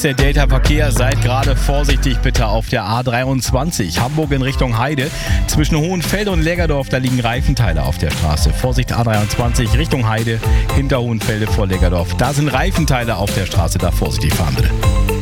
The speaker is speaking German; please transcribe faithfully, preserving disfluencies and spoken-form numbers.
Der Delta-Verkehr, seid gerade vorsichtig bitte auf der A dreiundzwanzig, Hamburg in Richtung Heide. Zwischen Hohenfelde und Lägerdorf, da liegen Reifenteile auf der Straße. Vorsicht, A dreiundzwanzig Richtung Heide, hinter Hohenfelde vor Lägerdorf. Da sind Reifenteile auf der Straße, da vorsichtig fahren bitte.